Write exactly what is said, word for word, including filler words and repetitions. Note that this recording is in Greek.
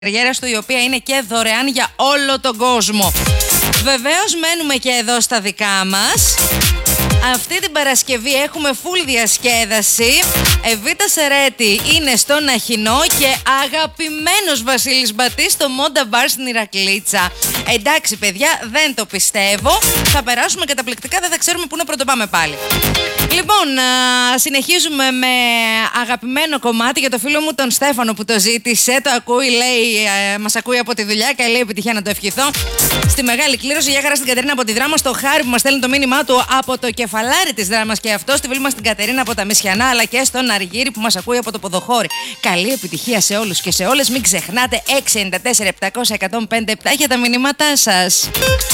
καριέρας του, η οποία είναι και δωρεάν για όλο τον κόσμο. Βεβαίως μένουμε και εδώ στα δικά μας. Αυτή την Παρασκευή έχουμε full διασκέδαση. Εβίτα Σερέτη είναι στον Αχινό και αγαπημένος Βασίλης Μπατής στο Μόντα Μπαρ στην Ηρακλήτσα. Εντάξει παιδιά, δεν το πιστεύω. Θα περάσουμε καταπληκτικά, δεν θα ξέρουμε πού να πρωτοπάμε πάλι. Λοιπόν, α, συνεχίζουμε με αγαπημένο κομμάτι για το φίλο μου τον Στέφανο που το ζήτησε. Το ακούει, λέει, α, μας ακούει από τη δουλειά. Καλή επιτυχία, να το ευχηθώ. Στη μεγάλη κλήρωση, για χαρά στην Κατερίνα από τη Δράμα, στο Χάρη που μας στέλνει το μήνυμά του από το κεφαλάρι της Δράμας και αυτό, στη φίλη μας την Κατερίνα από τα Μισιανά, αλλά και στον Αργύρι που μας ακούει από το Ποδοχώρι. Καλή επιτυχία σε όλους και σε όλες. Μην ξεχνάτε έξι εννιά τέσσερα επτακόσια εκατόν πέντε επτά για τα μηνύματά σας.